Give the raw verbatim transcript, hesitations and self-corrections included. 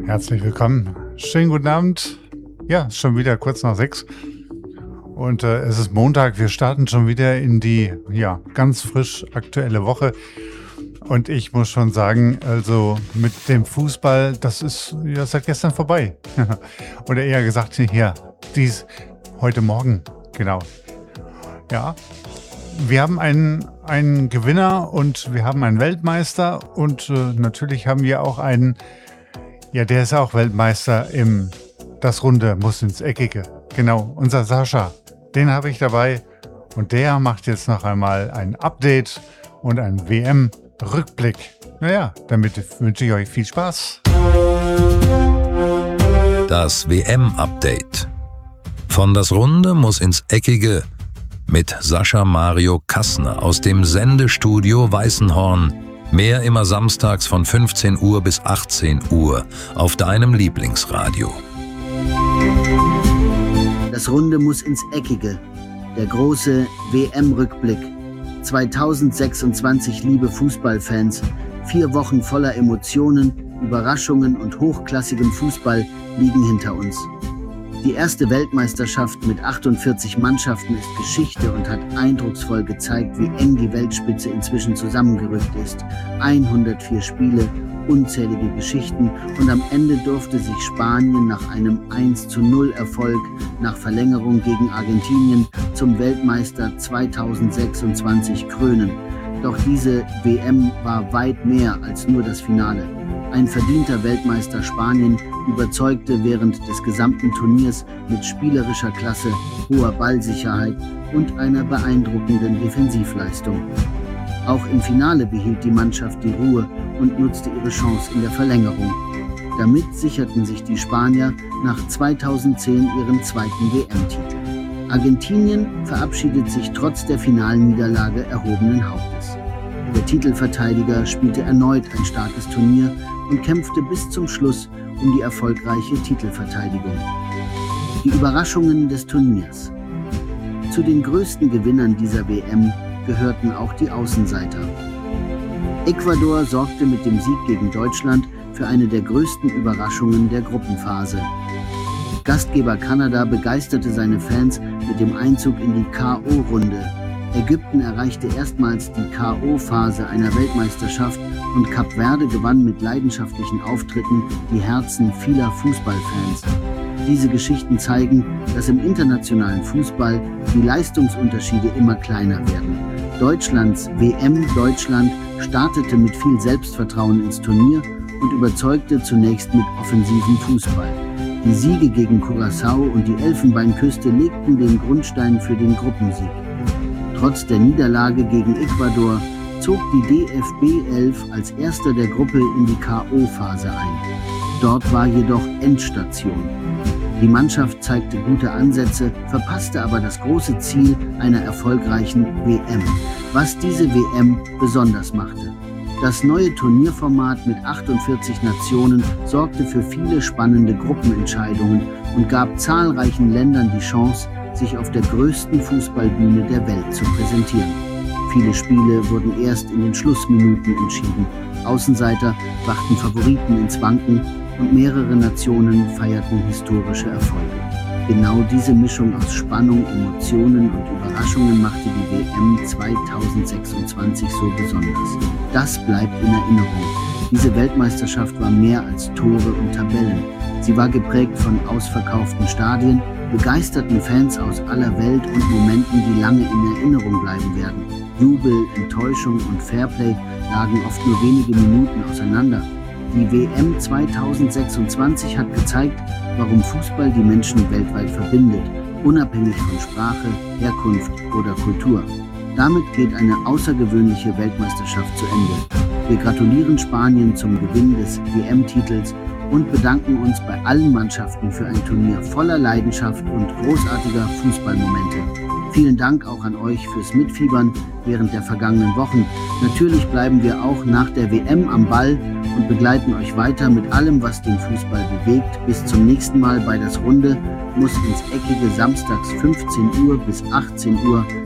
Herzlich willkommen. Schönen guten Abend. Ja, schon wieder kurz nach sechs. Und äh, es ist Montag. Wir starten schon wieder in die ja, ganz frisch aktuelle Woche. Und ich muss schon sagen, also mit dem Fußball, das ist ja seit gestern vorbei. Oder eher gesagt, hier, dies heute Morgen, genau. Ja, wir haben einen, einen Gewinner und wir haben einen Weltmeister und äh, natürlich haben wir auch einen, ja, der ist auch Weltmeister im Das Runde muss ins Eckige. Genau, unser Sascha, den habe ich dabei und der macht jetzt noch einmal ein Update und ein W M-Rückblick. Naja, damit wünsche ich euch viel Spaß. Das W M-Update. Von Das Runde muss ins Eckige mit Sascha Mario Kassner aus dem Sendestudio Weißenhorn. Mehr immer samstags von fünfzehn Uhr bis achtzehn Uhr auf deinem Lieblingsradio. Das Runde muss ins Eckige. Der große W M-Rückblick. zweitausendsechsundzwanzig, liebe Fußballfans. Vier Wochen voller Emotionen, Überraschungen und hochklassigem Fußball liegen hinter uns. Die erste Weltmeisterschaft mit achtundvierzig Mannschaften ist Geschichte und hat eindrucksvoll gezeigt, wie eng die Weltspitze inzwischen zusammengerückt ist. hundertvier Spiele, unzählige Geschichten und am Ende durfte sich Spanien nach einem eins zu null Erfolg nach Verlängerung gegen Argentinien zum Weltmeister zweitausendsechsundzwanzig krönen. Doch diese W M war weit mehr als nur das Finale. Ein verdienter Weltmeister Spanien überzeugte während des gesamten Turniers mit spielerischer Klasse, hoher Ballsicherheit und einer beeindruckenden Defensivleistung. Auch im Finale behielt die Mannschaft die Ruhe und nutzte ihre Chance in der Verlängerung. Damit sicherten sich die Spanier nach zweitausendzehn ihren zweiten W M-Titel. Argentinien verabschiedet sich trotz der finalen Niederlage erhobenen Hauptes. Der Titelverteidiger spielte erneut ein starkes Turnier und kämpfte bis zum Schluss um die erfolgreiche Titelverteidigung. Die Überraschungen des Turniers. Zu den größten Gewinnern dieser W M gehörten auch die Außenseiter. Ecuador sorgte mit dem Sieg gegen Deutschland für eine der größten Überraschungen der Gruppenphase. Gastgeber Kanada begeisterte seine Fans mit dem Einzug in die K O-Runde. Ägypten erreichte erstmals die K O-Phase einer Weltmeisterschaft und Kap Verde gewann mit leidenschaftlichen Auftritten die Herzen vieler Fußballfans. Diese Geschichten zeigen, dass im internationalen Fußball die Leistungsunterschiede immer kleiner werden. Deutschlands W M-Deutschland startete mit viel Selbstvertrauen ins Turnier und überzeugte zunächst mit offensivem Fußball. Die Siege gegen Curaçao und die Elfenbeinküste legten den Grundstein für den Gruppensieg. Trotz der Niederlage gegen Ecuador zog die D F B elf als erster der Gruppe in die K O-Phase ein. Dort war jedoch Endstation. Die Mannschaft zeigte gute Ansätze, verpasste aber das große Ziel einer erfolgreichen W M, was diese W M besonders machte. Das neue Turnierformat mit achtundvierzig Nationen sorgte für viele spannende Gruppenentscheidungen und gab zahlreichen Ländern die Chance, sich auf der größten Fußballbühne der Welt zu präsentieren. Viele Spiele wurden erst in den Schlussminuten entschieden. Außenseiter brachten Favoriten ins Wanken und mehrere Nationen feierten historische Erfolge. Genau diese Mischung aus Spannung, Emotionen und Überraschungen machte die W M zweitausendsechsundzwanzig so besonders. Das bleibt in Erinnerung. Diese Weltmeisterschaft war mehr als Tore und Tabellen. Sie war geprägt von ausverkauften Stadien, begeisterten Fans aus aller Welt und Momenten, die lange in Erinnerung bleiben werden. Jubel, Enttäuschung und Fairplay lagen oft nur wenige Minuten auseinander. Die W M zweitausendsechsundzwanzig hat gezeigt, warum Fußball die Menschen weltweit verbindet, unabhängig von Sprache, Herkunft oder Kultur. Damit geht eine außergewöhnliche Weltmeisterschaft zu Ende. Wir gratulieren Spanien zum Gewinn des W M-Titels und bedanken uns bei allen Mannschaften für ein Turnier voller Leidenschaft und großartiger Fußballmomente. Vielen Dank auch an euch fürs Mitfiebern während der vergangenen Wochen. Natürlich bleiben wir auch nach der W M am Ball und begleiten euch weiter mit allem, was den Fußball bewegt. Bis zum nächsten Mal bei Das Runde muss ins Eckige samstags fünfzehn Uhr bis achtzehn Uhr